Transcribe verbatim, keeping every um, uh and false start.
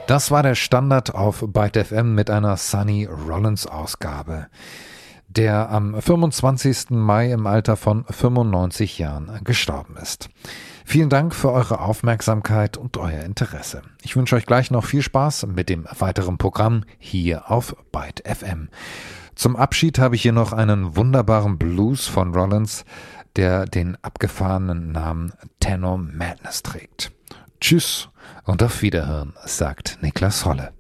Das war der Standard auf Byte F M mit einer Sonny Rollins Ausgabe, der am fünfundzwanzigsten Mai im Alter von fünfundneunzig Jahren gestorben ist. Vielen Dank für eure Aufmerksamkeit und euer Interesse. Ich wünsche euch gleich noch viel Spaß mit dem weiteren Programm hier auf Byte F M. Zum Abschied habe ich hier noch einen wunderbaren Blues von Rollins, der den abgefahrenen Namen Tenor Madness trägt. Tschüss und auf Wiederhören, sagt Niklas Holle.